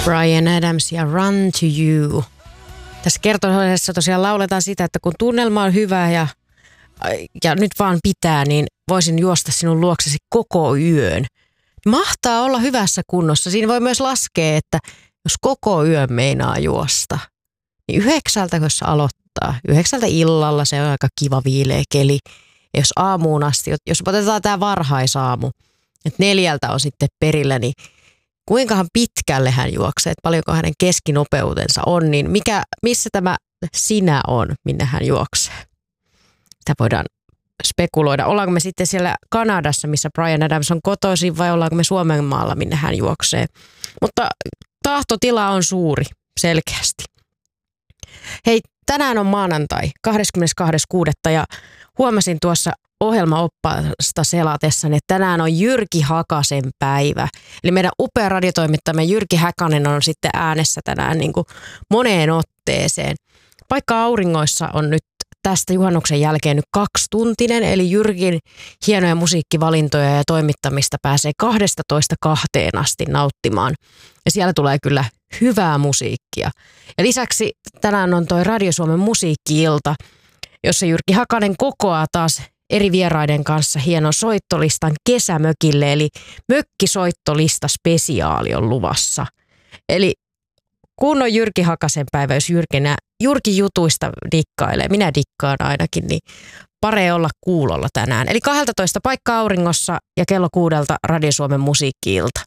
Bryan Adams ja Run to You. Tässä kertoneessa tosiaan lauletaan sitä, että kun tunnelma on hyvä ja nyt vaan pitää, niin voisin juosta sinun luoksesi koko yön. Mahtaa olla hyvässä kunnossa. Siinä voi myös laskea, että jos koko yön meinaa juosta, niin 9, jos aloittaa, 9 illalla, se on aika kiva viileä keli. Ja jos aamuun asti, jos otetaan tämä varhaisaamu, että 4 on sitten perillä, niin kuinkahan pitkälle hän juoksee, että paljonko hänen keskinopeutensa on, niin missä tämä sinä on, minne hän juoksee? Sitä voidaan spekuloida. Ollaanko me sitten siellä Kanadassa, missä Bryan Adams on kotoisin, vai ollaanko me Suomenmaalla, minne hän juoksee? Mutta tahtotila on suuri, selkeästi. Hei, tänään on maanantai, 22.6. ja huomasin tuossa ohjelmaoppaasta selatessani, että tänään on Jyrki Hakasen päivä. Eli meidän upea radiotoimittajamme Jyrki Häkänen on sitten äänessä tänään niin kuin moneen otteeseen. Vaikka auringoissa on nyt tästä juhannuksen jälkeen nyt 2-tuntinen, eli Jyrkin hienoja musiikkivalintoja ja toimittamista pääsee 12:00 asti nauttimaan. Ja siellä tulee kyllä hyvää musiikkia. Ja lisäksi tänään on toi Radio Suomen musiikki-ilta, jossa Jyrki Hakanen kokoaa taas eri vieraiden kanssa hienon soittolistan kesämökille, eli mökkisoittolista spesiaali on luvassa. Eli kun on Jyrki Hakasen päivä, jos Jyrki jutuista dikkailee, minä dikkaan ainakin, niin paree olla kuulolla tänään. Eli 12 paikka auringossa ja kello 6 Radio Suomen musiikki-ilta.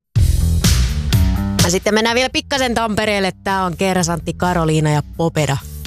Ja sitten mennään vielä pikkasen Tampereelle. Tää on Kersantti, Karoliina ja Popeda.